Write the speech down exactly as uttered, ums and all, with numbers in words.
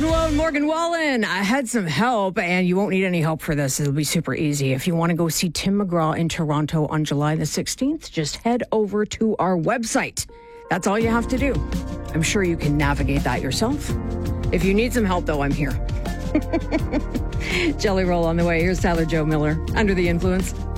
Malone, Morgan Wallen. I had some help, and you won't need any help for this. It'll be super easy. If you want to go see Tim McGraw in Toronto on July the sixteenth, just head over to our website. That's all you have to do. I'm sure you can navigate that yourself. If you need some help, though, I'm here. Jelly Roll on the way. Here's Tyler Joe Miller, Under the Influence.